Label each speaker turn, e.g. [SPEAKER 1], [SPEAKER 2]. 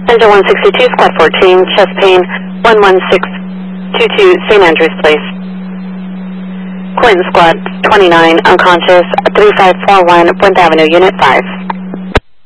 [SPEAKER 1] Engine 162, Squad 14, chest pain, 11622 St. Andrews Place. Clinton Squad 29, unconscious, 3541 Brent Avenue, Unit 5.